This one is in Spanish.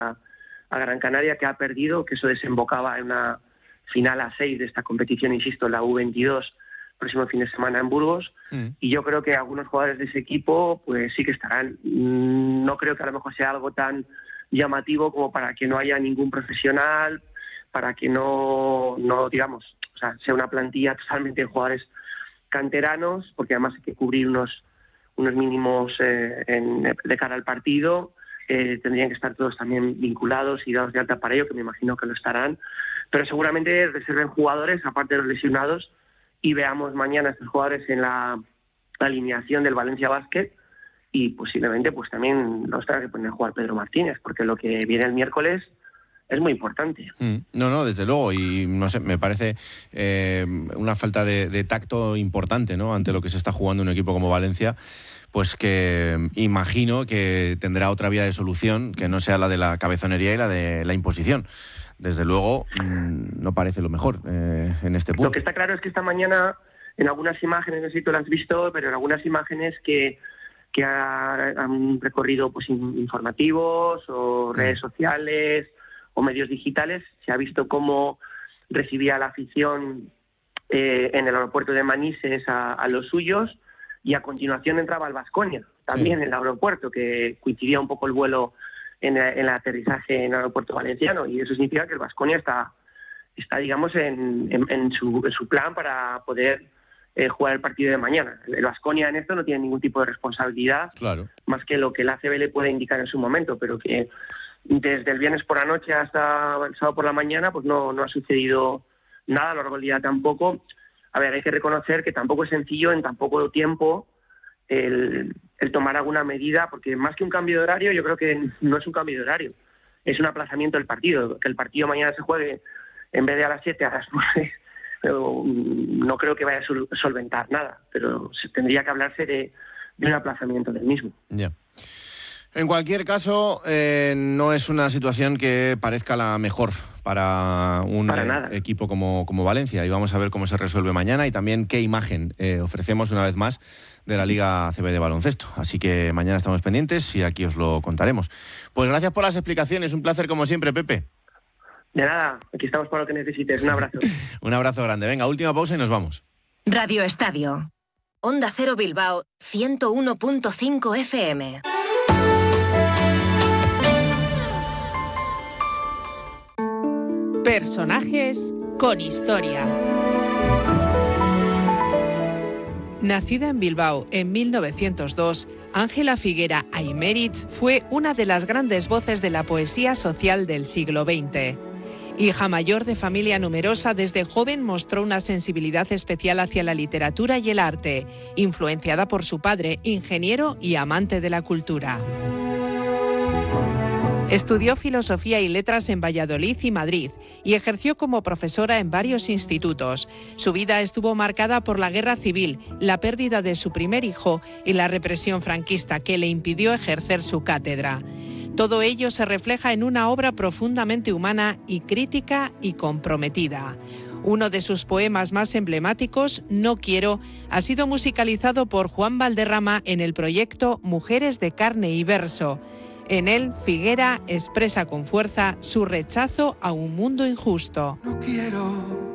a Gran Canaria, que ha perdido, que eso desembocaba en una final a 6 de esta competición, insisto, la U22, próximo fin de semana en Burgos. Y yo creo que algunos jugadores de ese equipo pues sí que estarán. No creo que a lo mejor sea algo tan llamativo como para que no haya ningún profesional, para que no digamos, o sea, sea una plantilla totalmente de jugadores canteranos, porque además hay que cubrir unos mínimos de cara al partido. Tendrían que estar todos también vinculados y dados de alta para ello, que me imagino que lo estarán, pero seguramente reserven jugadores, aparte de los lesionados, y veamos mañana a estos jugadores en la alineación del Valencia Basket, y posiblemente pues también los tenga que poner a jugar Pedro Martínez, porque lo que viene el miércoles es muy importante. No, desde luego, y no sé, me parece una falta de tacto importante, ¿no?, ante lo que se está jugando un equipo como Valencia, pues que imagino que tendrá otra vía de solución que no sea la de la cabezonería y la de la imposición. Desde luego, no parece lo mejor en este punto. Lo que está claro es que esta mañana, en algunas imágenes, no sé si tú lo has visto, pero en algunas imágenes que han recorrido pues informativos o redes sociales o medios digitales, se ha visto cómo recibía la afición en el aeropuerto de Manises a los suyos, y a continuación entraba el Baskonia, también en el aeropuerto, que coincidía un poco el vuelo en el aterrizaje en el aeropuerto valenciano, y eso significa que el Baskonia está digamos, en su plan para poder jugar el partido de mañana. El Baskonia en esto no tiene ningún tipo de responsabilidad, claro, más que lo que la ACB le puede indicar en su momento, pero que desde el viernes por la noche hasta el sábado por la mañana pues no ha sucedido nada, a lo largo del día tampoco. A ver, hay que reconocer que tampoco es sencillo en tan poco tiempo el tomar alguna medida, porque más que un cambio de horario, yo creo que no es un cambio de horario, es un aplazamiento del partido. Que el partido mañana se juegue en vez de a las 7, a las 9, no creo que vaya a solventar nada, pero tendría que hablarse de un aplazamiento del mismo. Ya. En cualquier caso, no es una situación que parezca la mejor para un equipo como Valencia, y vamos a ver cómo se resuelve mañana y también qué imagen ofrecemos una vez más de la Liga ACB de baloncesto. Así que mañana estamos pendientes y aquí os lo contaremos. Pues gracias por las explicaciones, un placer como siempre, Pepe. De nada, aquí estamos para lo que necesites. Un abrazo. Un abrazo grande. Venga, última pausa y nos vamos. Radio Estadio. Onda Cero Bilbao, 101.5 FM. Personajes con historia. Nacida en Bilbao en 1902, Ángela Figuera Aymerich fue una de las grandes voces de la poesía social del siglo XX. Hija mayor de familia numerosa, desde joven mostró una sensibilidad especial hacia la literatura y el arte, influenciada por su padre, ingeniero y amante de la cultura. Estudió Filosofía y Letras en Valladolid y Madrid y ejerció como profesora en varios institutos. Su vida estuvo marcada por la guerra civil, la pérdida de su primer hijo y la represión franquista, que le impidió ejercer su cátedra. Todo ello se refleja en una obra profundamente humana y crítica y comprometida. Uno de sus poemas más emblemáticos, No quiero, ha sido musicalizado por Juan Valderrama en el proyecto Mujeres de carne y verso. En él, Figuera expresa con fuerza su rechazo a un mundo injusto. No quiero